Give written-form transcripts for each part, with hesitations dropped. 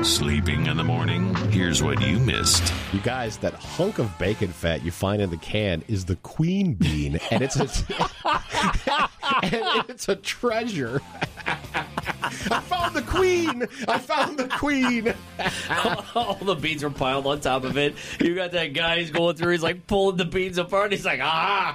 Sleeping in the morning? Here's what you missed. You guys, that hunk of bacon fat you find in the can is the queen bean, and it's a treasure. I found the queen! I found the queen! All the beans are piled on top of it. You got that guy who's going through, he's like pulling the beans apart. He's like,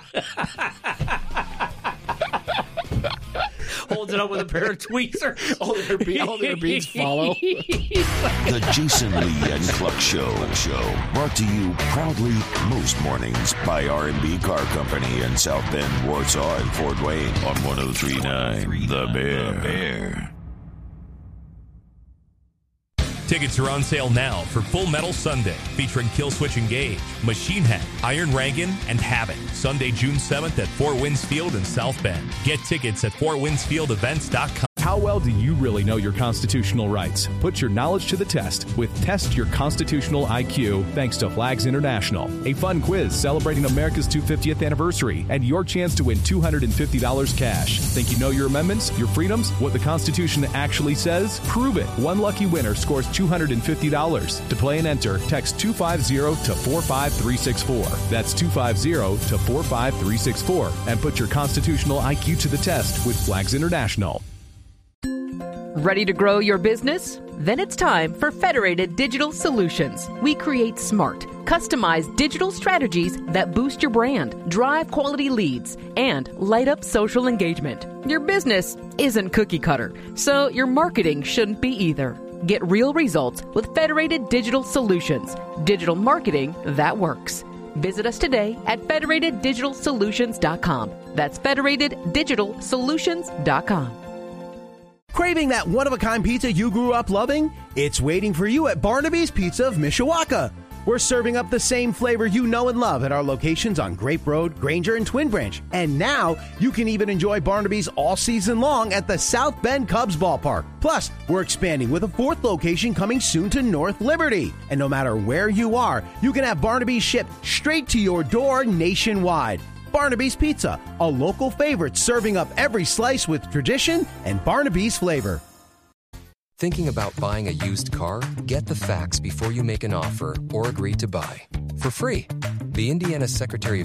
holds it up with a pair of tweezers. All their beans follow. The Jason Lee and Cluck Show. Brought to you proudly most mornings by R&B Car Company in South Bend, Warsaw, and Fort Wayne on 103.9 The Bear. Tickets are on sale now for Full Metal Sunday, featuring Killswitch Engage, Machine Head, Iron Rankin, and Havoc. Sunday, June 7th at Fort Winds Field in South Bend. Get tickets at FortWindsFieldEvents.com. How well do you really know your constitutional rights? Put your knowledge to the test with Test Your Constitutional IQ thanks to Flags International. A fun quiz celebrating America's 250th anniversary and your chance to win $250 cash. Think you know your amendments, your freedoms, what the Constitution actually says? Prove it. One lucky winner scores $250. To play and enter, text 250 to 45364. That's 250 to 45364. And put your constitutional IQ to the test with Flags International. Ready to grow your business? Then it's time for Federated Digital Solutions. We create smart, customized digital strategies that boost your brand, drive quality leads, and light up social engagement. Your business isn't cookie cutter, so your marketing shouldn't be either. Get real results with Federated Digital Solutions. Digital marketing that works. Visit us today at federateddigitalsolutions.com. That's federateddigitalsolutions.com. Craving that one-of-a-kind pizza you grew up loving? It's waiting for you at Barnaby's Pizza of Mishawaka. We're serving up the same flavor you know and love at our locations on Grape Road, Granger, and Twin Branch. And now you can even enjoy Barnaby's all season long at the South Bend Cubs Ballpark. Plus, we're expanding with a 4th location coming soon to North Liberty. And no matter where you are, you can have Barnaby's shipped straight to your door nationwide. Barnaby's Pizza, a local favorite serving up every slice with tradition and Barnaby's flavor. Thinking about buying a used car? Get the facts before you make an offer or agree to buy. For free. The Indiana Secretary of